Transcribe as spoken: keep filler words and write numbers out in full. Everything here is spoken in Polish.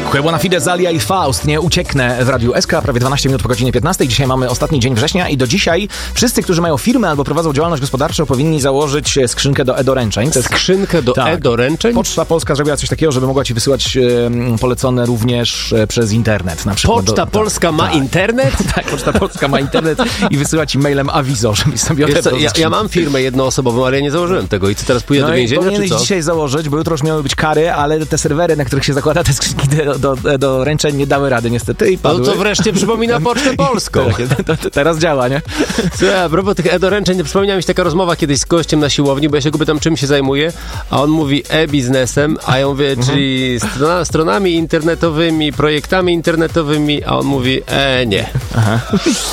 Buona fide, Zalia i Faust. Nie ucieknę w Radiu S K, prawie dwanaście minut po godzinie piętnastej. Dzisiaj mamy ostatni dzień września i do dzisiaj wszyscy, którzy mają firmę albo prowadzą działalność gospodarczą, powinni założyć skrzynkę do e-doręczeń. To jest... Skrzynkę do tak. e-doręczeń? Poczta Polska zrobiła coś takiego, żeby mogła ci wysyłać e, polecone również e, przez internet. Na przykład Poczta do, Polska tak, ma tak. internet? Tak, Poczta Polska ma internet i wysyła ci mailem awizo, żebyś sobie odebrał. Ja, ja mam firmę jednoosobową, ale ja nie założyłem tego i co teraz pójdę no do więzienia, czy powinieneś co? dzisiaj założyć, bo jutro już miały być kary, ale te serwery, na których się zakłada te skrzynki do, do, do ręczeń, nie dały rady niestety i padły. No to wreszcie przypomina Pocztę Polską. Tak, to, to teraz działa, nie? Słuchaj, a propos tych e-doręczeń, przypomniała mi się taka rozmowa kiedyś z gościem na siłowni, bo ja się go pytam, czym się zajmuje, a on mówi e-biznesem, a ja mówię, mhm. czyli strona, stronami internetowymi, projektami internetowymi, a on mówi e, nie. Aha.